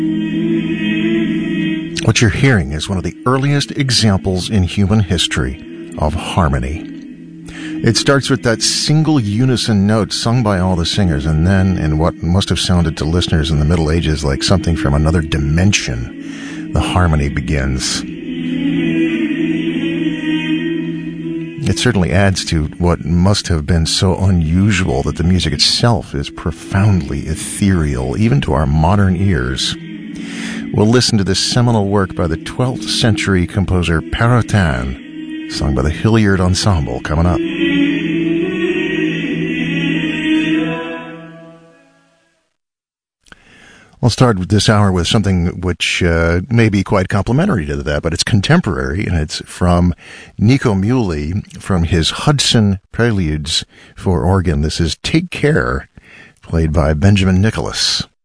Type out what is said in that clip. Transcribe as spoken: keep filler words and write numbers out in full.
What you're hearing is one of the earliest examples in human history of harmony. It starts with that single unison note sung by all the singers, and then, in what must have sounded to listeners in the Middle Ages like something from another dimension, the harmony begins. It certainly adds to what must have been so unusual that the music itself is profoundly ethereal, even to our modern ears. We'll listen to this seminal work by the twelfth century composer Perotin, sung by the Hilliard Ensemble, coming up. I'll start this hour with something which uh, may be quite complimentary to that, but it's contemporary, and it's from Nico Muhly from his Hudson Preludes for organ. This is Take Care, played by Benjamin Nicholas.